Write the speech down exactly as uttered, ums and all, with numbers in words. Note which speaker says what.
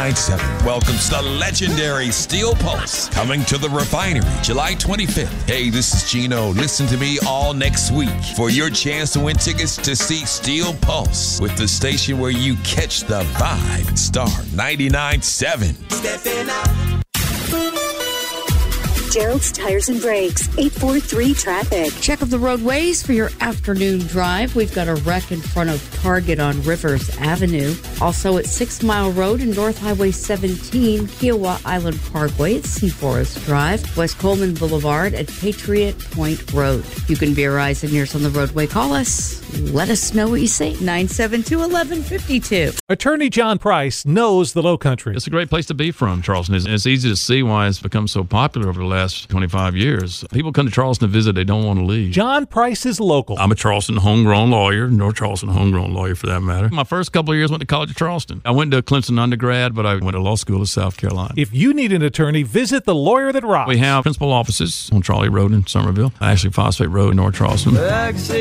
Speaker 1: ninety-nine point seven welcomes the legendary Steel Pulse coming to the Refinery July twenty-fifth. Hey, this is Gino. Listen to me all next week for your chance to win tickets to see Steel Pulse with the station where you catch the vibe. Star ninety-nine point seven.
Speaker 2: Stepping out. Gerald's Tires and Brakes, eight four three traffic.
Speaker 3: Check of the roadways for your afternoon drive. We've got a wreck in front of Target on Rivers Avenue. Also at Six Mile Road and North Highway seventeen, Kiowa Island Parkway at Seaforest Drive, West Coleman Boulevard at Patriot Point Road. You can be our eyes and ears on the roadway. Call us. Let us know what you see. nine seven two, one one five two.
Speaker 4: Attorney John Price knows the Lowcountry.
Speaker 5: It's a great place to be from, Charleston. It's, it's easy to see why it's become so popular over the last twenty-five years. People come to Charleston to visit. They don't want to leave.
Speaker 4: John Price is local.
Speaker 5: I'm a Charleston homegrown lawyer, North Charleston homegrown lawyer for that matter. My first couple of years went to College of Charleston. I went to Clemson undergrad, but I went to law school in South Carolina.
Speaker 4: If you need an attorney, visit the Lawyer That Rocks.
Speaker 5: We have principal offices on Trolley Road in Somerville, actually Phosphate Road in North Charleston.